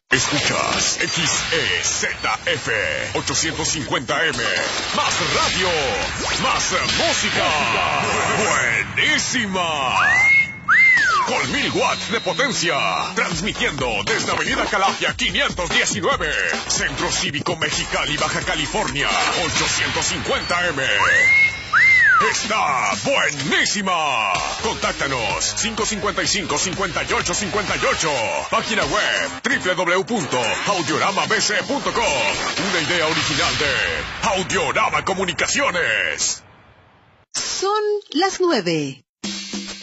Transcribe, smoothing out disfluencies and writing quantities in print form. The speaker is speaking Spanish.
Escuchas XEZF 850M. Más radio, más música. Buenísima. Con 1000 watts de potencia. Transmitiendo desde Avenida Calafia 519. Centro Cívico Mexicali, Baja California. 850M. ¡Está buenísima! Contáctanos 555-5858. Página web www.audioramabc.com. Una idea original de Audiorama Comunicaciones. Son las 9.